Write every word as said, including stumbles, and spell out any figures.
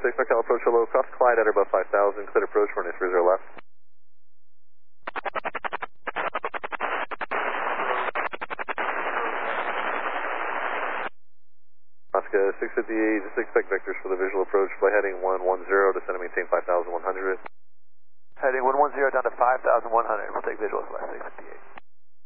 six, Markel approach low, cross Clyde at or above five thousand, clear approach, runway three zero left. Alaska six fifty-eight, just expect vectors for the visual approach, flight heading one one zero, descend and maintain five thousand one hundred. Heading one one zero down to five thousand one hundred, we'll take visuals left six fifty-eight.